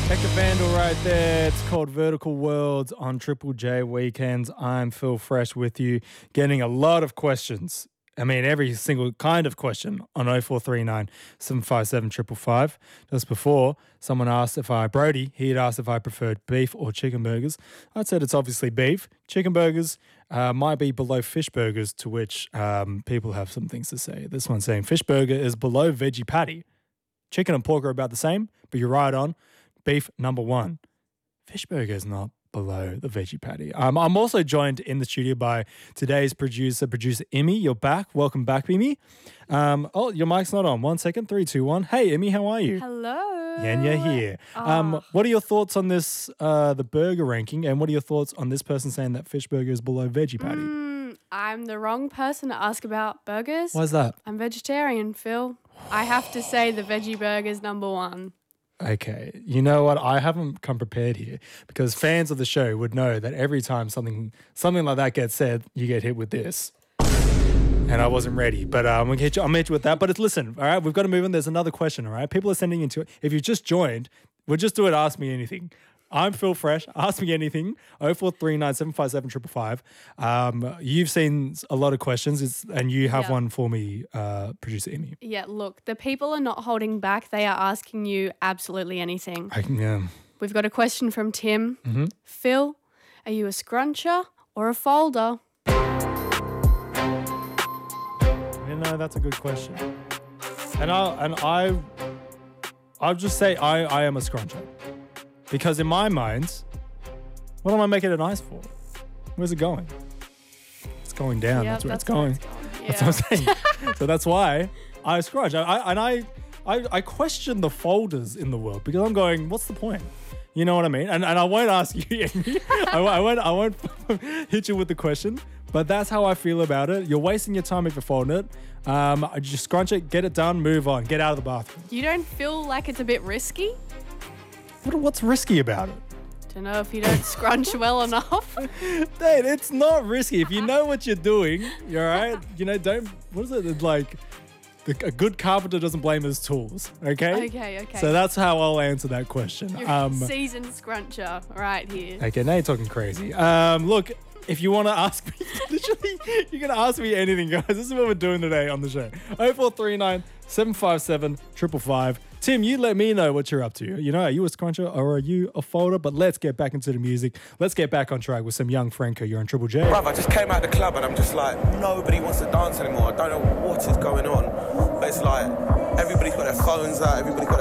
Hector Vandal right there. It's called Vertical Worlds on Triple J Weekends. I'm Phil Fresh with you, getting a lot of questions. I mean, every single kind of question on 0439 757 555. Just before, someone asked Brody, he had asked if I preferred beef or chicken burgers. I said it's obviously beef. Chicken burgers might be below fish burgers, to which people have some things to say. This one's saying fish burger is below veggie patty. Chicken and pork are about the same, but you're right on. Beef, number one. Fish burger is not below the veggie patty. I'm also joined in the studio by today's producer Emmy. You're back. Welcome back, Emmy. Your mic's not on. 1 second. 3, 2, 1. Hey, Emmy, how are you? Hello. And you're here. What are your thoughts on this, the burger ranking, and what are your thoughts on this person saying that fish burger is below veggie patty? I'm the wrong person to ask about burgers. Why's that? I'm vegetarian, Phil. I have to say the veggie burger's number one. Okay, you know what? I haven't come prepared here because fans of the show would know that every time something like that gets said, you get hit with this. And I wasn't ready, but I'll hit you with that. But listen, all right, we've got to move on. There's another question, all right? People are sending into it. If you've just joined, we'll just do it. Ask me anything. I'm Phil Fresh. Ask me anything. 0439 757 555. You've seen a lot of questions, and you have one for me, producer Emmy. Yeah, look, the people are not holding back. They are asking you absolutely anything. We've got a question from Tim. Mm-hmm. Phil, are you a scruncher or a folder? You know, that's a good question. And I'll just say I am a scruncher. Because in my mind, what am I making it nice for? Where's it going? It's going down. Yep, that's where it's going. Yeah. That's what I'm saying. So that's why I scrunch. I question the folders in the world because I'm going, what's the point? You know what I mean? And I won't ask you. I won't hit you with the question. But that's how I feel about it. You're wasting your time if you're folding it. Just scrunch it, get it done, move on, get out of the bathroom. You don't feel like it's a bit risky? What's risky about it? Don't know if you don't scrunch well enough. Dude, it's not risky. If you know what you're doing, you're all right. You know, what is it? It's like, a good carpenter doesn't blame his tools, okay? Okay. So that's how I'll answer that question. You're a seasoned scruncher right here. Okay, now you're talking crazy. Look, if you want to ask me, literally, you're going to ask me anything, guys. This is what we're doing today on the show. 0439 757 555. Tim, you let me know what you're up to. You know, are you a scruncher or are you a folder? But let's get back into the music. Let's get back on track with some Young Franco. You're on Triple J. Bruv, I just came out of the club and I'm just like, nobody wants to dance anymore. I don't know what is going on. But it's like, everybody's got their phones out, everybody's got